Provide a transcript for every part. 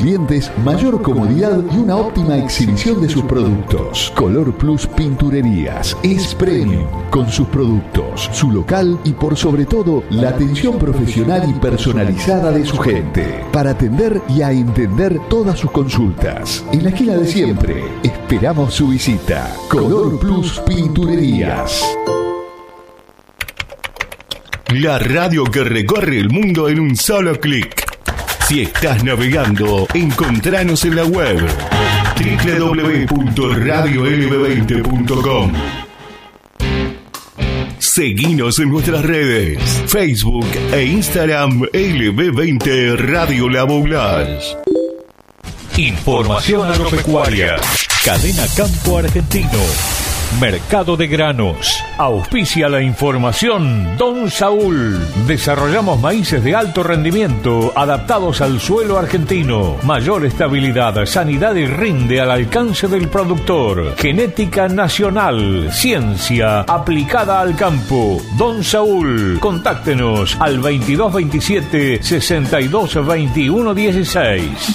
clientes mayor comodidad y una óptima exhibición de sus productos. Color Plus Pinturerías es premium con sus productos, su local y por sobre todo la atención profesional y personalizada de su gente para atender y a entender todas sus consultas. En la esquina de siempre esperamos su visita. Color Plus Pinturerías. La radio que recorre el mundo en un solo clic. Si estás navegando, encontranos en la web www.radiolb20.com. Seguinos en nuestras redes, Facebook e Instagram LB20 Radio La Boulas. Información agropecuaria. Cadena Campo Argentino. Mercado de granos. Auspicia la información Don Saúl. Desarrollamos maíces de alto rendimiento adaptados al suelo argentino. Mayor estabilidad, sanidad y rinde al alcance del productor. Genética nacional. Ciencia aplicada al campo. Don Saúl. Contáctenos al 2227 62 21 16.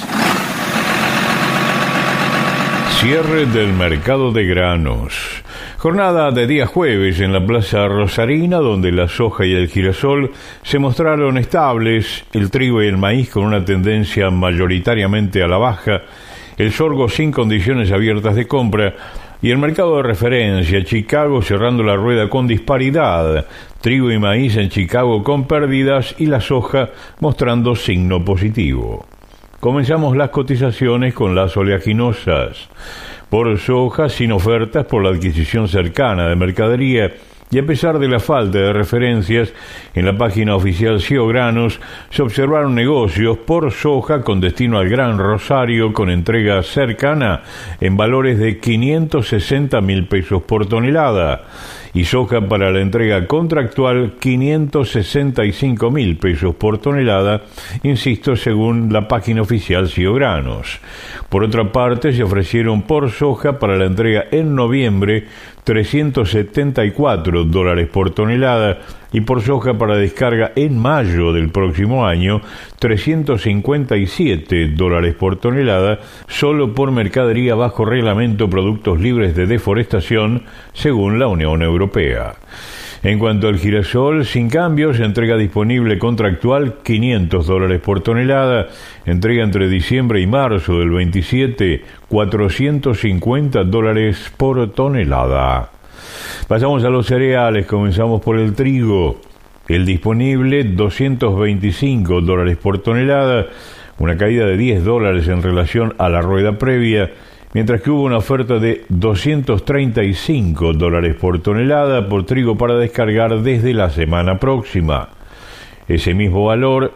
Cierre del mercado de granos. Jornada de día jueves en la Plaza Rosarina, donde la soja y el girasol se mostraron estables, el trigo y el maíz con una tendencia mayoritariamente a la baja, el sorgo sin condiciones abiertas de compra y el mercado de referencia, Chicago cerrando la rueda con disparidad, trigo y maíz en Chicago con pérdidas y la soja mostrando signo positivo. Comenzamos las cotizaciones con las oleaginosas. Por soja, sin ofertas por la adquisición cercana de mercadería y a pesar de la falta de referencias en la página oficial CIO Granos, se observaron negocios por soja con destino al Gran Rosario con entrega cercana en valores de 560.000 pesos por tonelada y soja para la entrega contractual 565.000 pesos por tonelada, insisto, según la página oficial CIO Granos. Por otra parte, se ofrecieron por soja para la entrega en noviembre $374 por tonelada y por soja para descarga en mayo del próximo año $357 por tonelada solo por mercadería bajo reglamento productos libres de deforestación según la Unión Europea. En cuanto al girasol, sin cambios, entrega disponible contractual $500 por tonelada, entrega entre diciembre y marzo del 27, $450 por tonelada. Pasamos a los cereales, comenzamos por el trigo. El disponible, $225 por tonelada, una caída de $10 en relación a la rueda previa, mientras que hubo una oferta de $235 por tonelada por trigo para descargar desde la semana próxima. Ese mismo valor,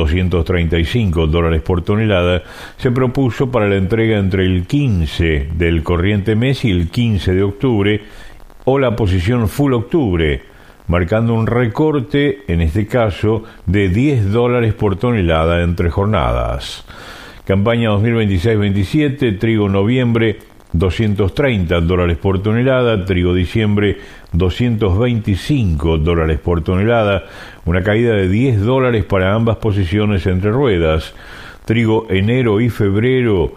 $235 por tonelada, se propuso para la entrega entre el 15 del corriente mes y el 15 de octubre, o la posición full octubre, marcando un recorte, en este caso, de $10 por tonelada entre jornadas. Campaña 2026-27, trigo noviembre, $230 por tonelada, trigo diciembre, $225 por tonelada, una caída de $10 para ambas posiciones entre ruedas. Trigo enero y febrero,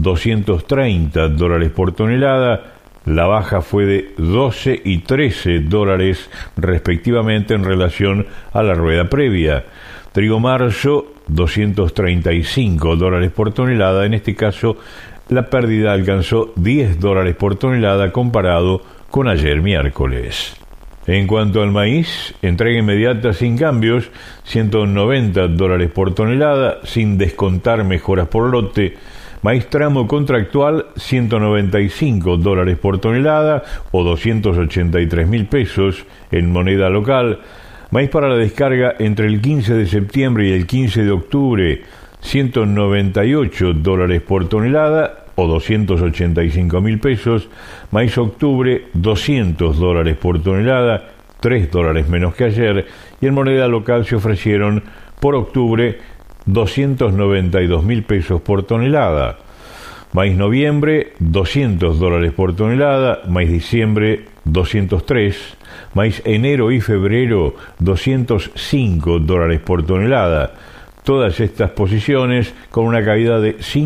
$230 por tonelada, la baja fue de $12 y $13 respectivamente en relación a la rueda previa. Trigo marzo, $235 por tonelada, en este caso la pérdida alcanzó $10 por tonelada comparado con ayer miércoles. En cuanto al maíz, entrega inmediata sin cambios, $190 por tonelada, sin descontar mejoras por lote. Maíz tramo contractual, $195 por tonelada o 283.000 pesos en moneda local. Maíz para la descarga entre el 15 de septiembre y el 15 de octubre, $198 por tonelada o 285.000 pesos. Maíz octubre, $200 por tonelada, $3 menos que ayer. Y en moneda local se ofrecieron por octubre 292.000 pesos por tonelada. Maíz noviembre, $200 por tonelada. Maíz diciembre, $203. Maíz enero y febrero, $205 por tonelada. Todas estas posiciones con una caída de